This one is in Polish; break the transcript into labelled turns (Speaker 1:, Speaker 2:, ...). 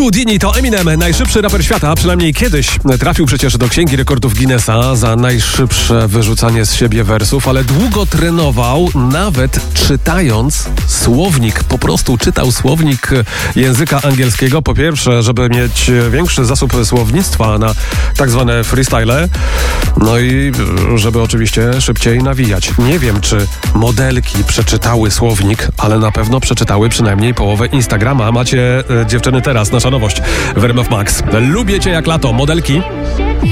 Speaker 1: Houdini to Eminem, najszybszy raper świata, przynajmniej kiedyś. Trafił przecież do Księgi Rekordów Guinnessa za najszybsze wyrzucanie z siebie wersów, ale długo trenował, nawet czytając słownik. Po prostu czytał słownik języka angielskiego. Po pierwsze, żeby mieć większy zasób słownictwa na tak zwane freestyle, no i żeby oczywiście szybciej nawijać. Nie wiem, czy modelki przeczytały słownik, ale na pewno przeczytały przynajmniej połowę Instagrama. Macie, dziewczyny, teraz nasza nowość w RMF Max. Lubię cię jak lato, modelki.